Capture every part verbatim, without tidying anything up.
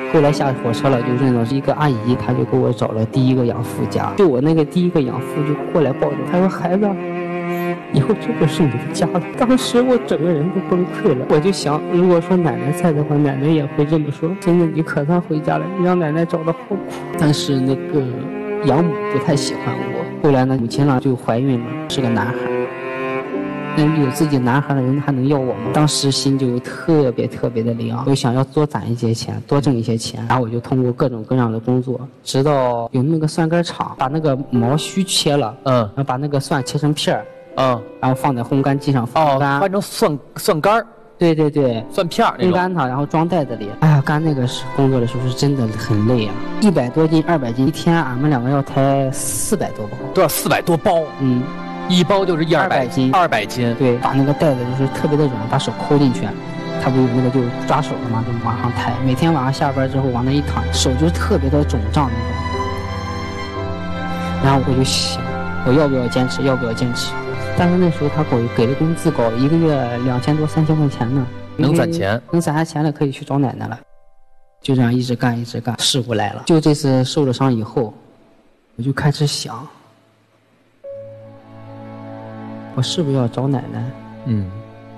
后来下火车了，就认识一个阿姨，她就给我找了第一个养父家。就我那个第一个养父就过来抱着，他说：“孩子，以后这就是你的家了。”当时我整个人都崩溃了，我就想，如果说奶奶在的话，奶奶也会这么说：“孙子，你可算回家了，你让奶奶找的好苦。”但是那个养母不太喜欢我。后来呢，母亲呢就怀孕了，是个男孩。那有自己男孩的人还能要我吗？当时心就特别特别的凉，我想要多攒一些钱，多挣一些钱。然后我就通过各种各样的工作，直到有那个蒜干厂，把那个毛须切了，嗯，然后把那个蒜切成片儿，嗯，然后放在烘干机上风干， 哦，换成蒜蒜干儿。 对对对， 蒜片儿那种， 烘干它，然后装袋子里。哎呀，干那个是工作的时候是真的很累啊，一百多斤、二百斤，一天俺们两个要抬四百多包， 都要四百多包，嗯。一包就是一二百斤，二百斤。 对，把那个袋子就是特别的软，把手抠进去，它不有那个就抓手了吗？就往上抬。每天晚上下班之后往那一躺，手就是特别的肿胀那种。然后我就想，我要不要坚持？要不要坚持？但是那时候他给我给的工资高，一个月两千多、三千块钱呢， 能攒钱， 能攒下钱了，可以去找奶奶了。就这样一直干，一直干。事故来了，就这次受了伤以后，我就开始想。我是不是要找奶奶？嗯，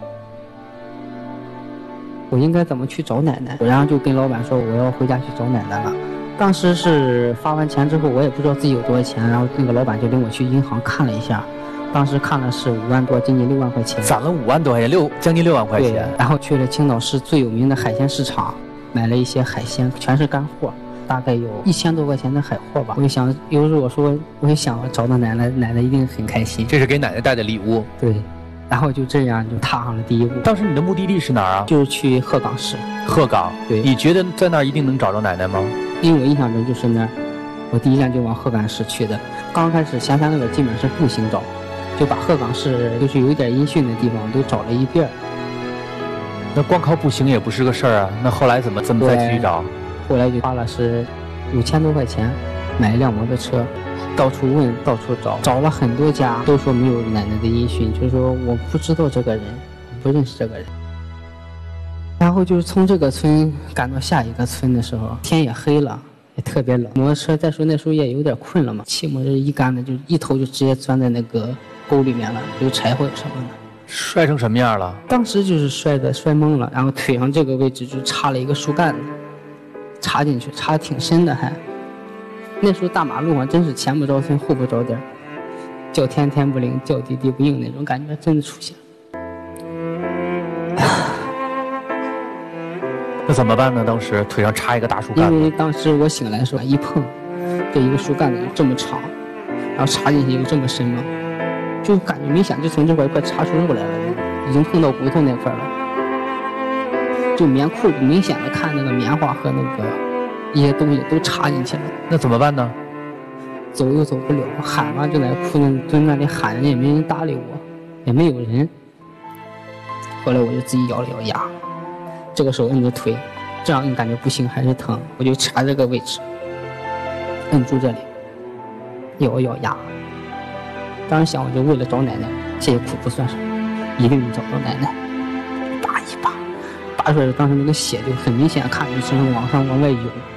我应该怎么去找奶奶？然后就跟老板说我要回家去找奶奶了。当时是发完钱之后，我也不知道自己有多少钱，然后那个老板就领我去银行看了一下，当时看了是五万多，将近六万块钱， 攒了五万多块钱，六将近六万块钱。 然后去了青岛市最有名的海鲜市场，买了一些海鲜，全是干货。大概有一千多块钱的海货吧，我就想，有时候我说，我就想找到奶奶，奶奶一定很开心。 这是给奶奶带的礼物。 对，然后就这样就踏上了第一步。 当时你的目的地是哪儿啊？ 就是去鹤岗市。 鹤岗。对。你觉得在那儿一定能找着奶奶吗？ 因为我印象中就是那儿，我第一站就往鹤岗市去的。刚开始霞山那个基本是步行找，就把鹤岗市就是有一点音讯的地方都找了一遍。 那光靠步行也不是个事儿啊。那后来怎么怎么再继续找？ 后来就花了是五千多块钱买一辆摩托车，到处问到处找，找了很多家都说没有奶奶的音讯，就是说我不知道这个人，不认识这个人。然后就是从这个村赶到下一个村的时候，天也黑了，也特别冷，摩托车再说那时候也有点困了嘛，骑摩托车一干的就一头就直接钻在那个沟里面了，有柴火什么的。 摔成什么样了？ 当时就是摔的摔懵了，然后腿上这个位置就插了一个树干子，插进去，插的挺深的还。那时候大马路上真是前不着村后不着店，叫天天不灵，叫地地不应那种感觉真的出现。 那怎么办呢？当时腿上插一个大树干。 因为当时我醒来的时候一碰，这一个树干子这么长，然后插进去又这么深嘛，就感觉明显就从这块快插出肉来了，已经碰到骨头那块了。就棉裤明显的看那个棉花和那个一些东西都插进去了。 那怎么办呢？ 走又走不了，喊嘛就在裤子蹲那里喊，人也没人搭理我，也没有人。后来我就自己咬了咬牙，这个时候摁着腿，这样你感觉不行还是疼，我就插这个位置，摁住这里，咬咬牙。当时想我就为了找奶奶，这些苦不算什么，一定能找到奶奶。拔一拔，拔出来当时那个血就很明显看着身上往上往外涌。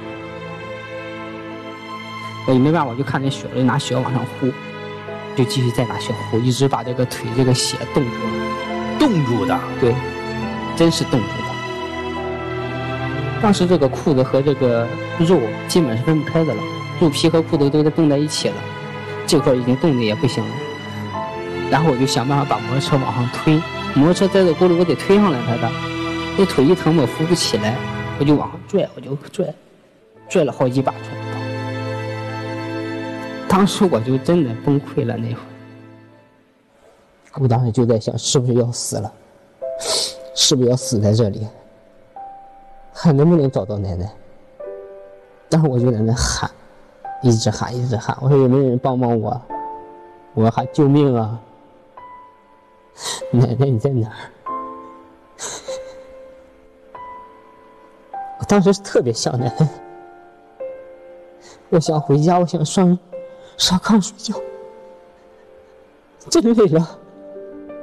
我也没办法，我就看见血了，就拿血往上呼，就继续再拿血呼，一直把这个腿这个血冻住了。 冻住的？ 对，真是冻住的。当时这个裤子和这个肉基本是分不开的了，肉皮和裤子都在冻在一起了，这块已经冻得也不行了。然后我就想办法把摩托车往上推，摩托车在这沟里我得推上来才的，那腿一疼我扶不起来，我就往上拽，我就拽，拽了好几把抓不到。当时我就真的崩溃了，那会儿我当时就在想，是不是要死了，是不是要死在这里，还能不能找到奶奶？当时我就在那喊，一直喊一直喊，我说有没有人帮帮我，我喊救命啊，奶奶你在哪儿？我当时特别想奶奶，我想回家，我想上上炕睡觉，真累了。